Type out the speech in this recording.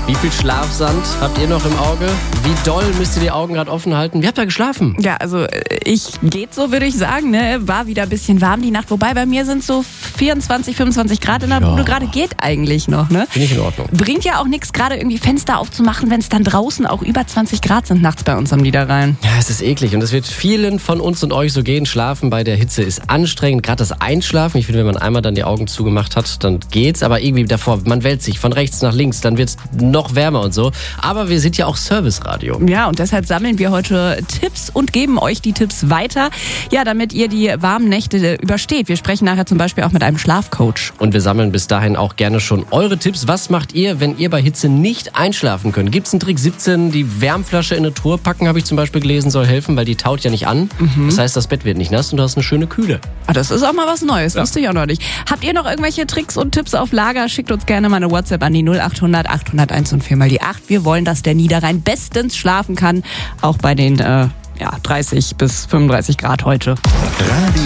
Wie viel Schlafsand habt ihr noch im Auge? Wie doll müsst ihr die Augen gerade offen halten? Wie habt ihr geschlafen? Ja, also geht so, würde ich sagen. Ne? War wieder ein bisschen warm die Nacht. Wobei bei mir sind so 24, 25 Grad in der Bude gerade geht eigentlich noch. Ne? Finde ich in Ordnung. Bringt ja auch nichts, gerade irgendwie Fenster aufzumachen, wenn es dann draußen auch über 20 Grad sind nachts bei uns am Niederrhein. Ja, es ist eklig und es wird vielen von uns und euch so gehen. Schlafen bei der Hitze ist anstrengend, gerade das Einschlafen. Ich finde, wenn man einmal dann die Augen zugemacht hat, dann geht's. Aber irgendwie davor, man wälzt sich von rechts nach links, dann wird's noch wärmer und so. Aber wir sind ja auch Serviceradio. Ja, und deshalb sammeln wir heute Tipps und geben euch die Tipps weiter, ja, damit ihr die warmen Nächte übersteht. Wir sprechen nachher zum Beispiel auch mit einem Schlafcoach. Und wir sammeln bis dahin auch gerne schon eure Tipps. Was macht ihr, wenn ihr bei Hitze nicht einschlafen könnt? Gibt's einen Trick? 17, die Wärmflasche in eine Truhe packen, habe ich zum Beispiel gelesen, soll helfen, weil die taut ja nicht an. Das heißt, das Bett wird nicht nass und du hast eine schöne Kühle. Ah, das ist auch mal was Neues, wusste ich auch noch nicht. Habt ihr noch irgendwelche Tricks und Tipps auf Lager? Schickt uns gerne mal eine WhatsApp an die 0800 801 und 4 mal die 8. Wir wollen, dass der Niederrhein bestens schlafen kann, auch bei den 30 bis 35 Grad heute.